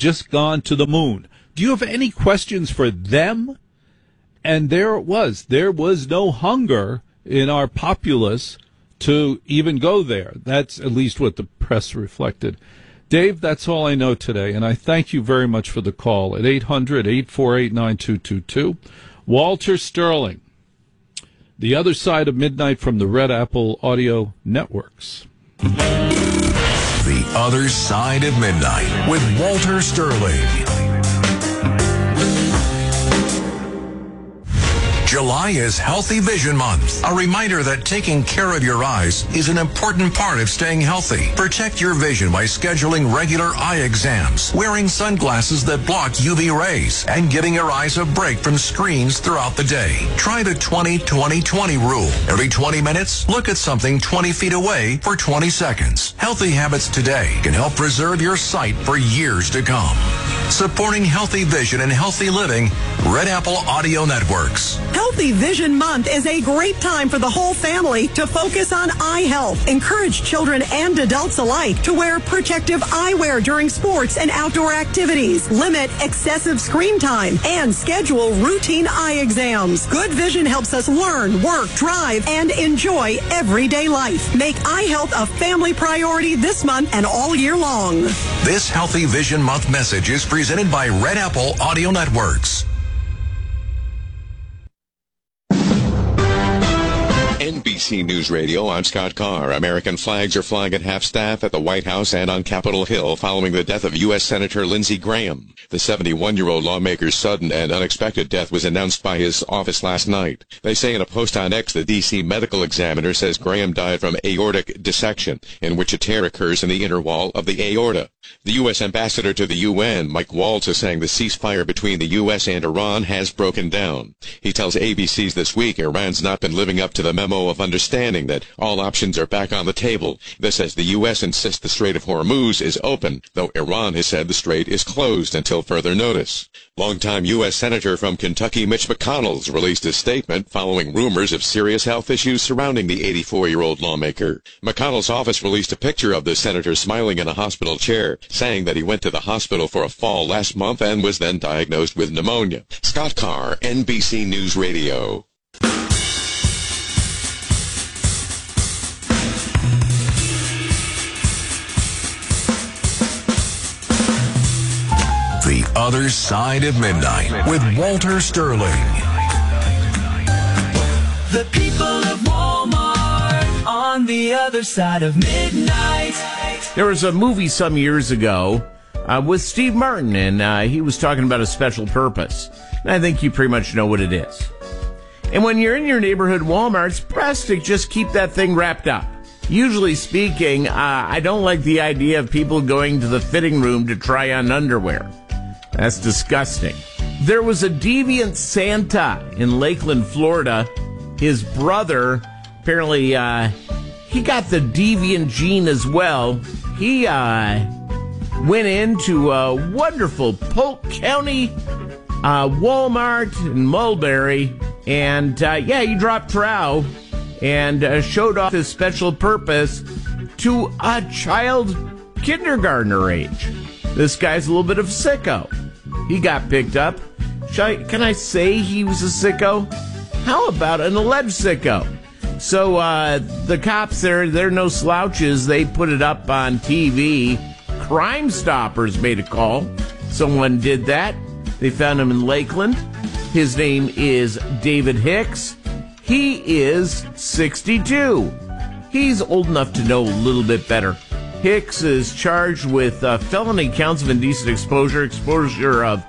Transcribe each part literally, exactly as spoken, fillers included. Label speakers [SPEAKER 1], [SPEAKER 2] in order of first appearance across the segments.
[SPEAKER 1] just gone to the moon. Do you have any questions for them? And there it was. There was no hunger in our populace to even go there. That's at least what the press reflected. Dave, that's all I know today, and I thank you very much for the call at eight hundred, eight four eight, nine two two two. Walter Sterling, The Other Side of Midnight from the Red Apple Audio Networks.
[SPEAKER 2] The Other Side of Midnight with Walter Sterling. July is Healthy Vision Month. A reminder that taking care of your eyes is an important part of staying healthy. Protect your vision by scheduling regular eye exams, wearing sunglasses that block U V rays, and giving your eyes a break from screens throughout the day. Try the twenty twenty twenty rule. Every twenty minutes, look at something twenty feet away for twenty seconds. Healthy habits today can help preserve your sight for years to come. Supporting healthy vision and healthy living, Red Apple Audio Networks.
[SPEAKER 3] Healthy Vision Month is a great time for the whole family to focus on eye health. Encourage children and adults alike to wear protective eyewear during sports and outdoor activities. Limit excessive screen time and schedule routine eye exams. Good vision helps us learn, work, drive, and enjoy everyday life. Make eye health a family priority this month and all year long.
[SPEAKER 2] This Healthy Vision Month message is presented by Red Apple Audio Networks.
[SPEAKER 4] N B C News Radio, I'm Scott Carr. American flags are flying at half-staff at the White House and on Capitol Hill following the death of U S Senator Lindsey Graham. The seventy-one-year-old lawmaker's sudden and unexpected death was announced by his office last night. They say in a post on X, the D C medical examiner says Graham died from aortic dissection, in which a tear occurs in the inner wall of the aorta. The U S ambassador to the U N, Mike Waltz, is saying the ceasefire between the U S and Iran has broken down. He tells A B C's This Week Iran's not been living up to the memo of understanding that all options are back on the table. This as the U S insists the Strait of Hormuz is open, though Iran has said the strait is closed until further notice. Longtime U S Senator from Kentucky Mitch McConnell released a statement following rumors of serious health issues surrounding the eighty-four-year-old lawmaker. McConnell's office released a picture of the senator smiling in a hospital chair, saying that he went to the hospital for a fall last month and was then diagnosed with pneumonia. Scott Carr, N B C News Radio.
[SPEAKER 2] The Other Side of Midnight with Walter Sterling.
[SPEAKER 5] The people of Walmart on the other side of midnight.
[SPEAKER 6] There was a movie some years ago uh, with Steve Martin, and uh, he was talking about a special purpose. And I think you pretty much know what it is. And when you're in your neighborhood Walmart, it's best to just keep that thing wrapped up. Usually speaking, uh, I don't like the idea of people going to the fitting room to try on underwear. That's disgusting. There was a deviant Santa in Lakeland, Florida. His brother, apparently, uh, he got the deviant gene as well. He uh, went into a wonderful Polk County uh, Walmart in Mulberry, and uh, yeah, he dropped trow and uh, showed off his special purpose to a child kindergartner age. This guy's a little bit of a sicko. He got picked up. Shall I, can I say he was a sicko? How about an alleged sicko? So uh, the cops, they're, they're no slouches. They put it up on T V. Crime Stoppers made a call. Someone did that. They found him in Lakeland. His name is David Hicks. He is sixty-two. He's old enough to know a little bit better. Hicks is charged with uh, felony counts of indecent exposure, exposure of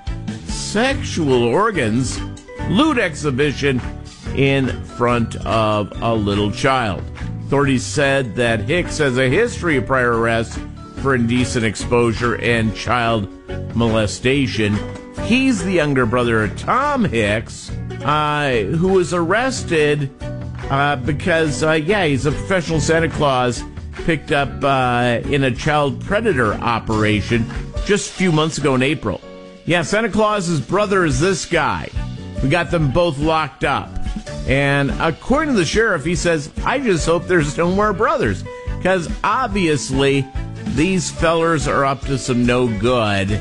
[SPEAKER 6] sexual organs, lewd exhibition in front of a little child. Authorities said that Hicks has a history of prior arrests for indecent exposure and child molestation. He's the younger brother of Tom Hicks, uh, who was arrested uh, because, uh, yeah, he's a professional Santa Claus picked up uh, in a child predator operation just a few months ago in April. Yeah, Santa Claus's brother is this guy. We got them both locked up. And according to the sheriff, he says, I just hope there's no more brothers, because obviously these fellers are up to some no good.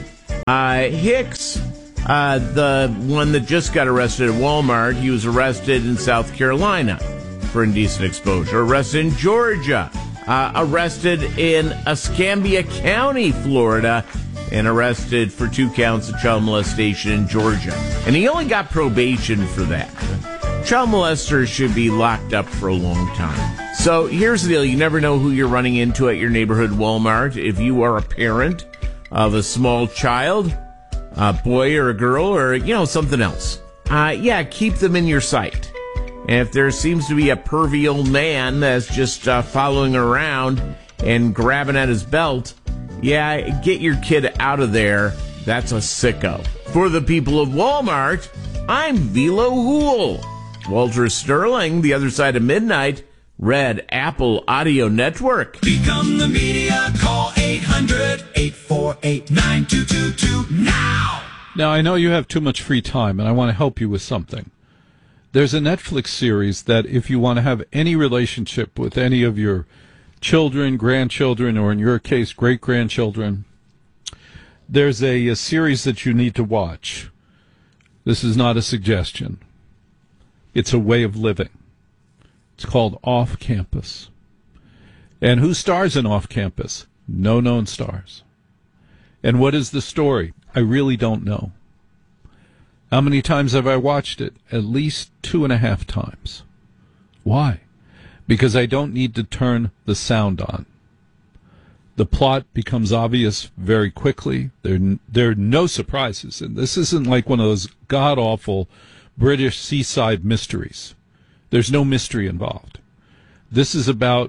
[SPEAKER 6] Uh, Hicks, uh, the one that just got arrested at Walmart, he was arrested in South Carolina for indecent exposure. Arrested in Georgia. Uh, arrested in Escambia County, Florida, and arrested for two counts of child molestation in Georgia. And he only got probation for that. Child molesters should be locked up for a long time. So here's the deal. You never know who you're running into at your neighborhood Walmart. If you are a parent of a small child, a boy or a girl, or, you know, something else, uh, yeah, keep them in your sight. And if there seems to be a pervy old man that's just uh, following around and grabbing at his belt, yeah, get your kid out of there. That's a sicko. For the people of Walmart, I'm Velo Hool. Walter Sterling, The Other Side of Midnight, Red Apple Audio Network.
[SPEAKER 5] Become the media. Call eight hundred, eight four eight, nine two two two now.
[SPEAKER 1] Now, I know you have too much free time, and I want to help you with something. There's a Netflix series that if you want to have any relationship with any of your children, grandchildren, or in your case, great-grandchildren, there's a, a series that you need to watch. This is not a suggestion. It's a way of living. It's called Off Campus. And who stars in Off Campus? No known stars. And what is the story? I really don't know. How many times have I watched it? At least two and a half times. Why? Because I don't need to turn the sound on. The plot becomes obvious very quickly. There, there are no surprises. And this isn't like one of those god-awful British seaside mysteries. There's no mystery involved. This is about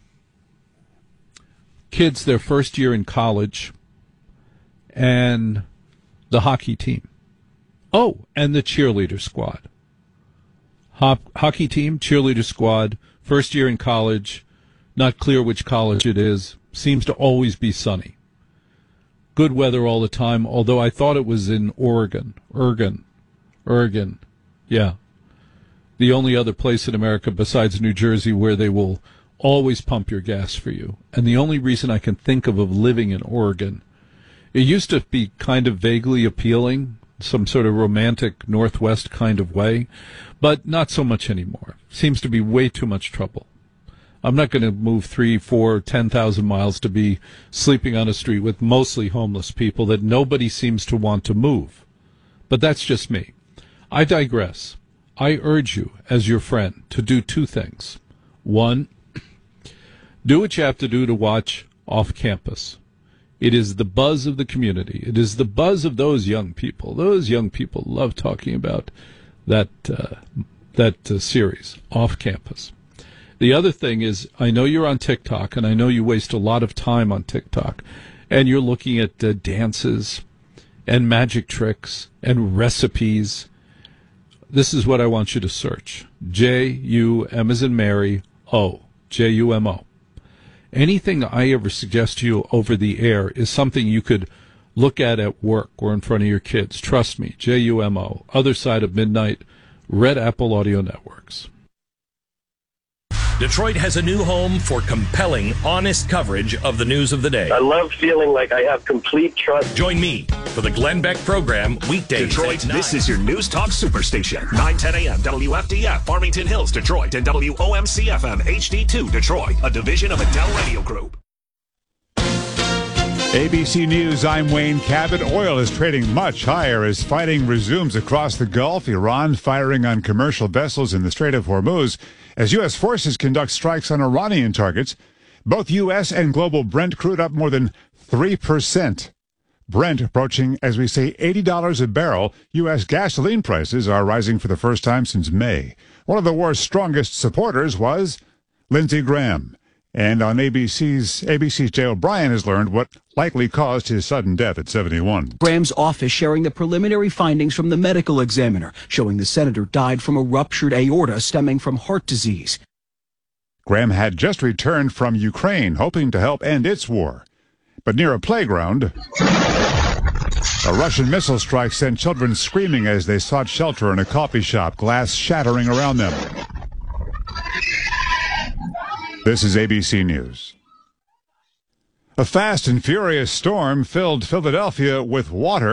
[SPEAKER 1] kids, their first year in college, and the hockey team. Oh, and the cheerleader squad. Hop, hockey team, cheerleader squad, first year in college, not clear which college it is, seems to always be sunny. Good weather all the time, although I thought it was in Oregon. Oregon. Oregon. Yeah. The only other place in America besides New Jersey where they will always pump your gas for you. And the only reason I can think of of living in Oregon, it used to be kind of vaguely appealing, some sort of romantic Northwest kind of way, but not so much anymore. Seems to be way too much trouble. I'm not going to move three, four, ten thousand miles to be sleeping on a street with mostly homeless people that nobody seems to want to move. But that's just me. I digress. I urge you, as your friend, to do two things. One, do what you have to do to watch Off Campus. It is the buzz of the community. It is the buzz of those young people. Those young people love talking about that uh, that uh, series, Off Campus. The other thing is, I know you're on TikTok, and I know you waste a lot of time on TikTok, and you're looking at uh, dances and magic tricks and recipes. This is what I want you to search. J U M as in Mary, O. J U M O. Anything I ever suggest to you over the air is something you could look at at work or in front of your kids. Trust me, J U M O. Other Side of Midnight, Red Apple Audio Networks.
[SPEAKER 7] Detroit has a new home for compelling, honest coverage of the news of the day.
[SPEAKER 8] I love feeling like I have complete trust.
[SPEAKER 7] Join me for the Glenn Beck program, weekdays.
[SPEAKER 9] Detroit, this is your News Talk Superstation. nine ten a.m. W F D F, Farmington Hills, Detroit, and W O M C F M H D two, Detroit, a division of Adele Radio Group.
[SPEAKER 10] A B C News, I'm Wayne Cabot. Oil is trading much higher as fighting resumes across the Gulf. Iran firing on commercial vessels in the Strait of Hormuz as U S forces conduct strikes on Iranian targets. Both U S and global Brent crude up more than three percent. Brent approaching, as we say, eighty dollars a barrel. U S gasoline prices are rising for the first time since May. One of the war's strongest supporters was Lindsey Graham. And on A B C's A B C's Jay O'Brien has learned what likely caused his sudden death at seventy-one.
[SPEAKER 11] Graham's office sharing the preliminary findings from the medical examiner, showing the senator died from a ruptured aorta stemming from heart disease.
[SPEAKER 10] Graham had just returned from Ukraine, hoping to help end its war. But near a playground, a Russian missile strike sent children screaming as they sought shelter in a coffee shop, glass shattering around them. This is A B C News. A fast and furious storm filled Philadelphia with water.